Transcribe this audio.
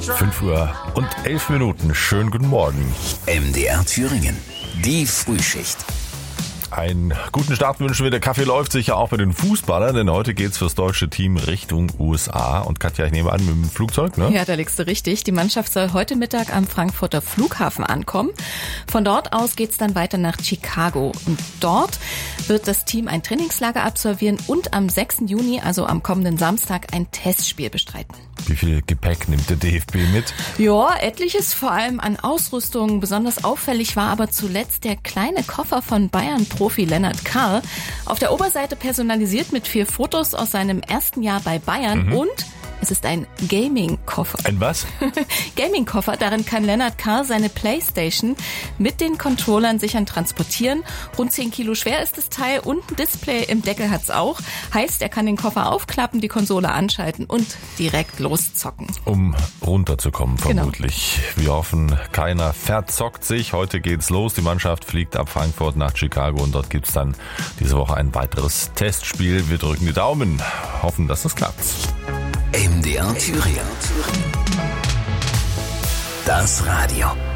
5:11 Uhr. Schönen guten Morgen. MDR Thüringen. Die Frühschicht. Einen guten Start wünschen wir. Der Kaffee läuft sicher auch bei den Fußballern, denn heute geht's fürs deutsche Team Richtung USA. Und Katja, ich nehme an, mit dem Flugzeug, ne? Ja, da liegst du richtig. Die Mannschaft soll heute Mittag am Frankfurter Flughafen ankommen. Von dort aus geht's dann weiter nach Chicago. Und dort wird das Team ein Trainingslager absolvieren und am 6. Juni, also am kommenden Samstag, ein Testspiel bestreiten. Wie viel Gepäck nimmt der DFB mit? Ja, etliches, vor allem an Ausrüstung. Besonders auffällig war aber zuletzt der kleine Koffer von Bayern-Profi Lennart Karl. Auf der Oberseite personalisiert mit 4 Fotos aus seinem ersten Jahr bei Bayern und es ist ein Gaming-Koffer. Ein was? Gaming-Koffer, darin kann Lennart Karl seine Playstation mit den Controllern sichern transportieren. Rund 10 Kilo schwer ist das Teil und ein Display im Deckel hat's auch. Heißt, er kann den Koffer aufklappen, die Konsole anschalten und direkt loszocken. Um runterzukommen vermutlich. Genau. Wir hoffen, keiner verzockt sich. Heute geht's los. Die Mannschaft fliegt ab Frankfurt nach Chicago und dort gibt's dann diese Woche ein weiteres Testspiel. Wir drücken die Daumen, hoffen, dass es klappt. MDR Thüringen. Das Radio.